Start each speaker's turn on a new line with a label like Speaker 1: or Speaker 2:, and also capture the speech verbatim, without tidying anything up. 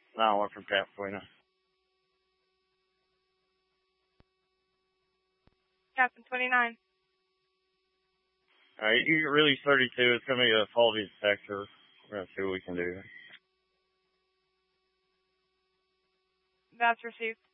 Speaker 1: nine one from Camp for you now.
Speaker 2: Captain twenty-nine.
Speaker 1: All right, you release thirty-two. It's going to be a faulty detector. We're going to see what we can do.
Speaker 2: That's received.